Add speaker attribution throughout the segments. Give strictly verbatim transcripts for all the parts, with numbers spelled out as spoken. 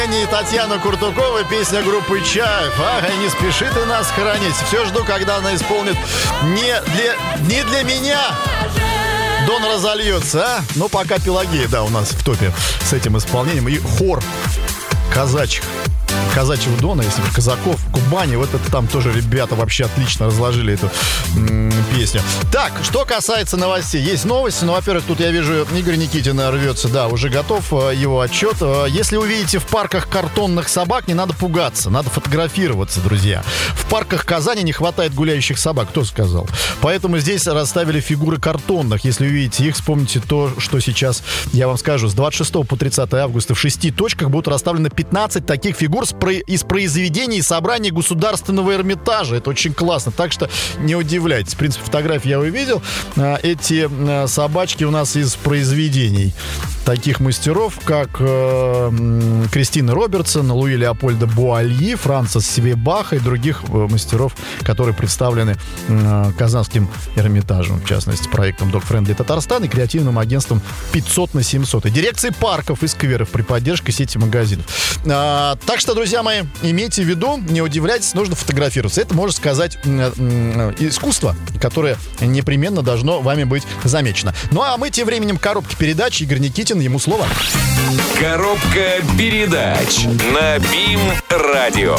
Speaker 1: И Татьяна Куртукова, песня группы Чайф. Ага, не спеши ты нас хоронить. Все жду, когда она исполнит не для, не для меня. Дон разольется, а? Ну, пока Пелагея, да, у нас в топе с этим исполнением. И хор казачьих. Казачьего Дона, если казаков, Кубани, вот это там тоже ребята вообще отлично разложили эту м- песню. Так, что касается новостей, есть новости, ну, во-первых, тут я вижу, Игорь Никитин рвется, да, уже готов его отчет. Если увидите в парках картонных собак, не надо пугаться, надо фотографироваться, друзья. В парках Казани не хватает гуляющих собак, кто сказал? Поэтому здесь расставили фигуры картонных. Если увидите их, вспомните то, что сейчас я вам скажу. С двадцать шестого по тридцатое августа в шести точках будут расставлены пятнадцать таких фигур из произведений и собраний Государственного Эрмитажа. Это очень классно, так что не удивляйтесь. В принципе, фотографии я увидел. Эти собачки у нас из произведений таких мастеров, как э, Кристина Робертсон, Луи Леопольда Буальи, Франца Свебаха и других э, мастеров, которые представлены э, Казанским Эрмитажем, в частности, проектом Dog Friendly Татарстан и креативным агентством пятьсот на семьсот и дирекцией парков и скверов при поддержке сети магазинов. А, так что, друзья мои, имейте в виду, не удивляйтесь, нужно фотографироваться. Это, можно сказать, э, э, искусство, которое непременно должно вами быть замечено. Ну а мы тем временем коробки передач. Игорь Никитин, ему слово.
Speaker 2: Коробка передач на БИМ-радио.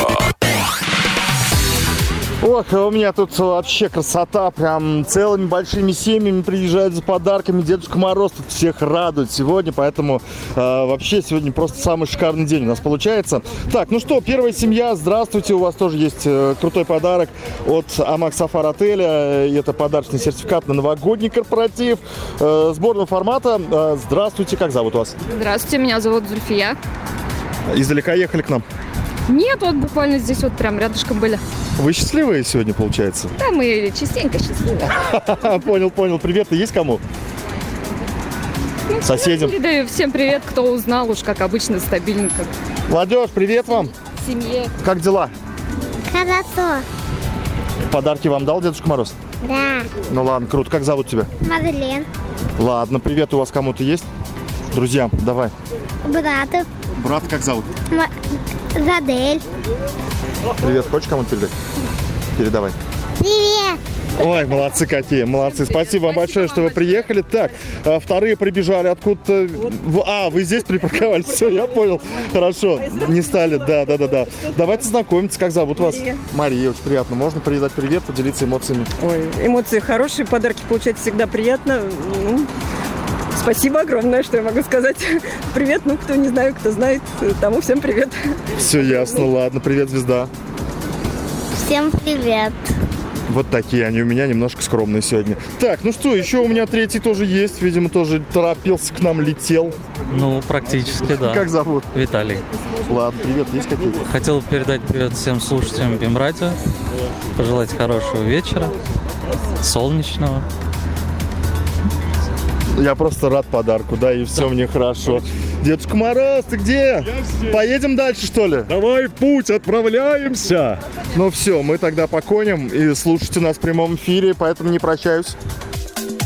Speaker 3: Ох, у меня тут вообще красота, прям целыми большими семьями приезжают за подарками. Дедушка Мороз тут всех радует сегодня, поэтому э, вообще сегодня просто самый шикарный день у нас получается. Так, ну что, первая семья, здравствуйте, у вас тоже есть э, крутой подарок от Амак Сафар отеля. И это подарочный сертификат на новогодний корпоратив э, сборного формата. Э, здравствуйте, как зовут вас?
Speaker 4: Здравствуйте, меня зовут Зульфия.
Speaker 3: Издалека ехали к нам?
Speaker 4: Нет, вот буквально здесь вот прям рядышком были.
Speaker 3: Вы счастливые сегодня, получается?
Speaker 4: Да, мы частенько счастливые.
Speaker 3: Понял, понял. Привет-то есть кому? Соседям.
Speaker 4: Передаю всем привет, кто узнал, уж как обычно, стабильненько.
Speaker 3: Молодежь, привет вам.
Speaker 4: Семье.
Speaker 3: Как дела?
Speaker 5: Хорошо.
Speaker 3: Подарки вам дал Дедушка Мороз?
Speaker 5: Да.
Speaker 3: Ну ладно, круто. Как зовут тебя?
Speaker 5: Мадлен.
Speaker 3: Ладно, привет у вас кому-то есть? Друзьям, давай.
Speaker 5: Брату.
Speaker 3: Брат как зовут?
Speaker 5: М- Задель.
Speaker 3: Привет, хочешь кому-то передать? Передавай.
Speaker 5: Привет.
Speaker 3: Ой, молодцы какие, молодцы. Спасибо вам большое, что вы приехали. Так, а, вторые прибежали откуда-то. В- А, вы здесь припарковались. Все, я понял. Хорошо, не стали. Да, да, да, да. Давайте знакомиться. Как зовут вас?
Speaker 6: Мария.
Speaker 3: Мария, очень приятно. Можно передать привет, поделиться эмоциями?
Speaker 6: Ой, эмоции хорошие, подарки получать всегда приятно. Ну, спасибо огромное, что я могу сказать. Привет, ну, кто не знаю, кто знает, тому всем привет.
Speaker 3: Все ясно, ладно. Привет, звезда.
Speaker 5: Всем привет.
Speaker 3: Вот такие они у меня, немножко скромные сегодня. Так, ну что, еще у меня третий тоже есть. Видимо, тоже торопился к нам, летел.
Speaker 7: Ну, практически, да.
Speaker 3: Как зовут?
Speaker 7: Виталий.
Speaker 3: Ладно, привет, есть какие-то?
Speaker 7: Хотел передать привет всем слушателям БИМ-радио. Пожелать хорошего вечера, солнечного.
Speaker 3: Я просто рад подарку, да, и все мне хорошо. Дедушка Мороз, ты где? Поедем дальше, что ли?
Speaker 8: Давай в путь, отправляемся!
Speaker 3: Ну все, мы тогда поконим и слушайте нас в прямом эфире, поэтому не прощаюсь.